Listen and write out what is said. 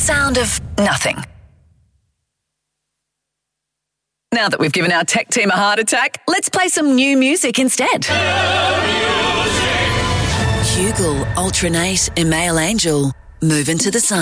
sound of nothing. Now that we've given our tech team a heart attack, let's play some new music instead. Hugel, Ultranate, Email Angel, Move Into the Sun.